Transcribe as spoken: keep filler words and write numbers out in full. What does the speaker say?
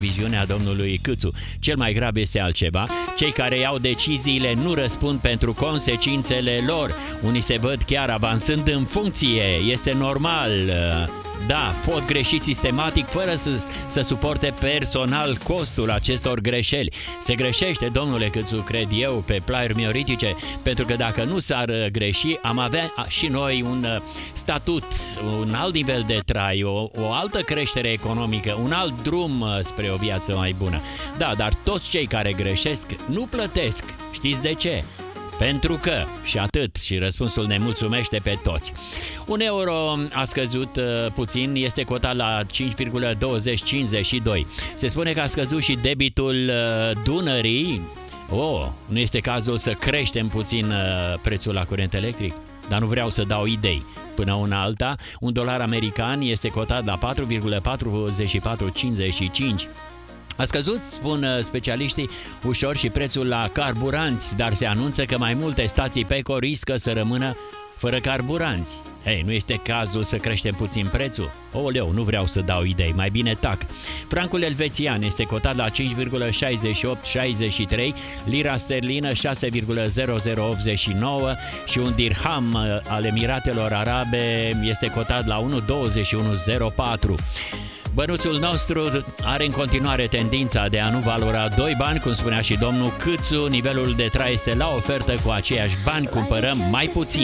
viziunea domnului Câțu. Cel mai grav este altceva. Cei care iau deciziile nu răspund pentru consecințele lor. Unii se văd chiar avansând în funcție. Este normal. Da, pot greși sistematic fără să, să suporte personal costul acestor greșeli. Se greșește, domnule Câțu, cred eu, pe plaiuri mioritice, pentru că dacă nu s-ar greși, am avea și noi un statut, un alt nivel de trai, o, o altă creștere economică, un alt drum spre o viață mai bună. Da, dar toți cei care greșesc nu plătesc. Știți de ce? Pentru că, și atât, și răspunsul ne mulțumește pe toți. Un euro a scăzut uh, puțin, este cotat la cinci virgulă douăzeci cincizeci și doi. Se spune că a scăzut și debitul uh, Dunării. Oh, nu este cazul să creștem puțin uh, prețul la curent electric? Dar nu vreau să dau idei. Până una alta, un dolar american este cotat la patru virgulă patruzeci și patru cincizeci și cinci. A scăzut, spun specialiștii, ușor și prețul la carburanți, dar se anunță că mai multe stații Peco riscă să rămână fără carburanți. Hei, nu este cazul să creștem puțin prețul? Oleu, nu vreau să dau idei, mai bine tac. Francul elvețian este cotat la cinci virgulă șaizeci și opt șaizeci și trei, lira sterlină șase virgulă zero zero optzeci și nouă și un dirham al Emiratelor Arabe este cotat la unu virgulă douăzeci și unu zero patru. Bănuțul nostru are în continuare tendința de a nu valora doi bani, cum spunea și domnul Câțu. Nivelul de trai este la ofertă, cu aceiași bani cumpărăm mai puțin.